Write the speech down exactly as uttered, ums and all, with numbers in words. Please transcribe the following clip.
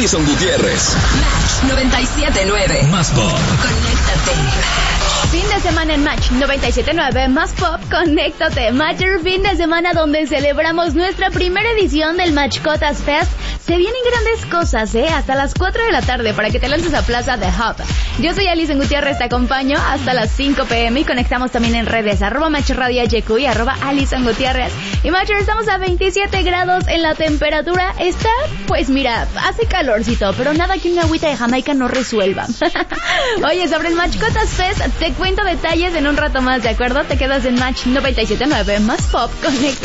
Alison Gutiérrez. Match noventa y siete nueve. Más pop. Conéctate. Fin de semana en Match noventa y siete nueve, más pop, conéctate. Matcher, fin de semana donde celebramos nuestra primera edición del Matchcotas Fest. Se vienen grandes cosas, ¿eh? Hasta las cuatro de la tarde para que te lances a Plaza de Hub. Yo soy Alison Gutiérrez, te acompaño hasta las cinco pm y conectamos también en redes, arroba Match Radio H Q y arroba Alison Gutiérrez. Y Matcher, estamos a veintisiete grados en la temperatura. Está, pues mira, hace calorcito, pero nada que una agüita de Jamaica no resuelva. Oye, sobre el Matchcotas Fest, te cuento detalles en un rato más, ¿de acuerdo? Te quedas en Match noventa y siete nueve, más pop, conecta.